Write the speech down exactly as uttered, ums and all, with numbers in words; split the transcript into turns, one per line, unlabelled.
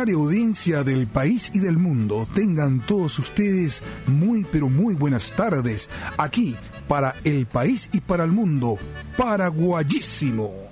extraordinaria audiencia del país y del mundo. Tengan todos ustedes muy pero muy buenas tardes aquí para el país y para el mundo. Paraguayísimo.